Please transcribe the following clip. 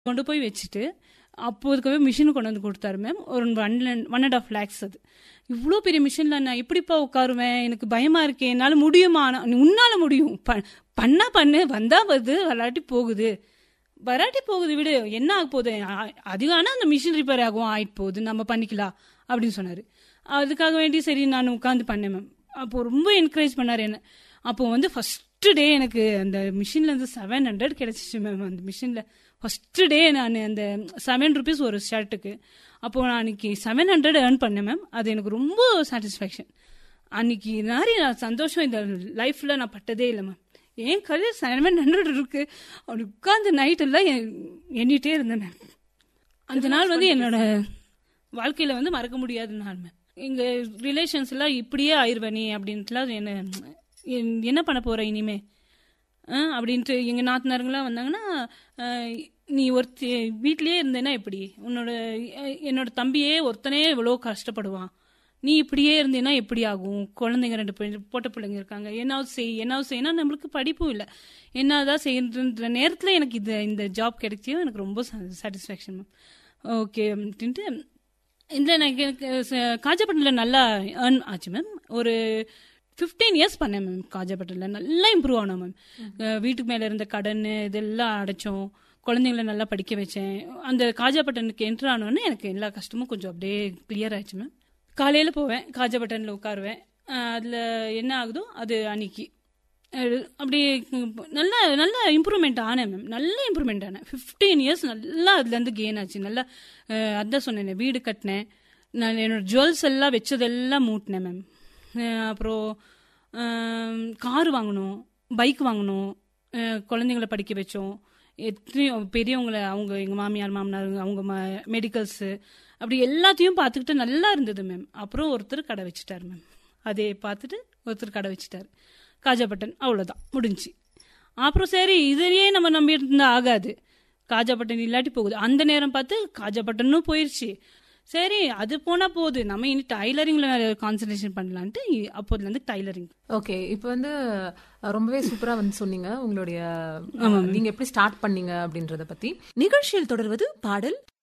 கொண்டு போய் வச்சுட்டு அப்போதுக்கவே மிஷின் கொண்டு வந்து கொடுத்தாரு மேம். ஒரு 1.5 lakhs. அது இவ்வளோ பெரிய மிஷினில் நான் எப்படிப்பா உட்காருவேன், எனக்கு பயமாக இருக்கேன், என்னால் முடியுமா, உன்னால் முடியும், பண்ணா பண்ணு, வந்தால் வருது, வராட்டி போகுது விடு, என்ன ஆக போகுது, அதுவானா அந்த மிஷின் ரிப்பேர் ஆகும், ஆகிட்டு போகுது, நம்ம பண்ணிக்கலாம் அப்படின்னு சொன்னார். அதுக்காக வேண்டி சரி நான் உட்காந்து பண்ணேன் மேம். அப்போது ரொம்ப என்கரேஜ் பண்ணார் என்ன. அப்போது ஃபஸ்ட்டு டே எனக்கு அந்த மிஷின்லேருந்து 700 கிடச்சிச்சு மேம். அந்த மிஷினில் ஃபஸ்ட்டு டே நான் அந்த 7 rupees ஒரு ஷர்ட்டுக்கு. அப்போது நான் அன்றைக்கி 700 earn பண்ணேன் மேம். அது எனக்கு ரொம்ப சாட்டிஸ்ஃபேக்ஷன். அன்றைக்கி நிறைய சந்தோஷம் இந்த லைஃப்பில் நான் பட்டதே இல்லை மேம். என் கையில் 700 இருக்குது. அப்படி உட்காந்து நைட்டெல்லாம் எண்ணிகிட்டே இருந்தேன் மேம். அந்த நாள் என்னோட வாழ்க்கையில் மறக்க முடியாத நாள் மேம். எங்கள் ரிலேஷன்ஸ் எல்லாம் இப்படியே ஆயிடுவேன் நீ அப்படின்ட்டுலாம் என்ன பண்ண போகிற இனிமே அப்படின்ட்டு எங்கள் நாத்தனாருங்களாம் வந்தாங்கன்னா, நீ ஒருத்தி வீட்லேயே இருந்தேன்னா எப்படி, என்னோட தம்பியே ஒருத்தனே இவ்வளோ கஷ்டப்படுவான், நீ இப்படியே இருந்தேன்னா எப்படி ஆகும், குழந்தைங்க 2 பொட்ட பிள்ளைங்க இருக்காங்க, என்னாவது செய்யணும், நம்மளுக்கு படிப்பும் இல்லை, என்னதான் செய்யற நேரத்தில் எனக்கு இந்த ஜாப் கிடைச்சியும் எனக்கு ரொம்ப சாட்டிஸ்ஃபேக்ஷன் மேம். ஓகே அப்படின்ட்டு இதில் எனக்கு காஜாப்பட்டில் நல்லா ஏர்ன் ஆச்சு மேம். ஒரு 15 years பண்ணேன் மேம். காஜாப்பட்டில் நல்லா இம்ப்ரூவ் ஆனோம் மேம். வீட்டுக்கு மேலே இருந்த கடன் இதெல்லாம் அடைச்சோம், குழந்தைங்கள நல்லா படிக்க வச்சேன். அந்த காஜாப்பட்டனுக்கு என்ட்ரு ஆனோன்னு எனக்கு எல்லா கஷ்டமும் கொஞ்சம் அப்படியே கிளியர் ஆயிடுச்சு மேம். காலையில் போவேன், காஜாப்பட்டனில் உட்காருவேன், அதில் என்ன ஆகுதோ அது அன்னைக்கு அப்படியே நல்லா இம்ப்ரூவ்மெண்ட் ஆனேன் மேம். நல்ல இம்ப்ரூவ்மெண்ட் ஆனேன். 15 years நல்லா அதுலேருந்து கெயின் ஆச்சு. நல்லா அதான் சொன்னேன், வீடு கட்டினேன், நான் என்னோடய ஜுவல்ஸ் எல்லாம் வச்சதெல்லாம் மூட்டினேன் மேம். அப்புறம் கார் வாங்கணும், பைக் வாங்கணும், குழந்தைங்கள படிக்க வச்சோம், எத்தனையோ பெரியவங்களை எங்கள் மாமியார் மாமனார் அவங்க மெடிக்கல்ஸு அப்படி எல்லாத்தையும் பார்த்துக்கிட்டு நல்லா இருந்தது மேம். அப்புறம் ஒருத்தர் கடை வச்சுட்டார் மேம். அதே பார்த்துட்டு ஒருத்தர் கடை வச்சுட்டார் காஜாப்பட்டன். அவ்வளோதான் முடிஞ்சு. அப்புறம் சரி இதையே நம்ம நம்பி இருந்தால் ஆகாது, காஜாப்பட்டன் இல்லாட்டி போகுது. அந்த நேரம் பார்த்து காஜாப்பட்டனும் போயிடுச்சு. சரி அது போனால் போகுது, நம்ம இனி டைலரிங்கில் கான்சன்ட்ரேஷன் பண்ணலான்ட்டு அப்போதுலேருந்து டைலரிங். ஓகே, இப்போ ரொம்பவே சூப்பராக சொன்னீங்க உங்களுடைய நீங்கள் எப்படி ஸ்டார்ட் பண்ணீங்க அப்படின்றத பற்றி. நிகழ்ச்சியில் தொடர்வது பாடல்.